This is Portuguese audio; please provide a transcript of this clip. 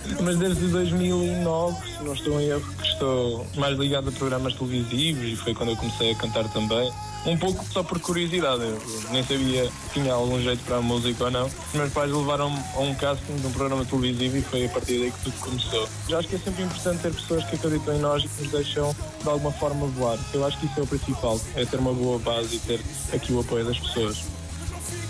Mas desde 2009, se não estou em erro, que estou mais ligado a programas televisivos e foi quando eu comecei a cantar também. Um pouco só por curiosidade, eu nem sabia se tinha algum jeito para a música ou não. Os meus pais levaram-me a um casting de um programa televisivo e foi a partir daí que tudo começou. Já acho que é sempre importante ter pessoas que acreditam em nós e que nos deixam de alguma forma voar. Eu acho que isso é o principal, é ter uma boa base e ter aqui o apoio das pessoas.